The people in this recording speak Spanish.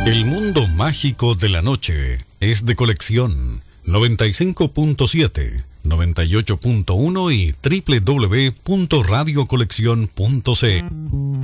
El mundo mágico de la noche es de Colección 95.7, 98.1 y www.radiocoleccion.cl.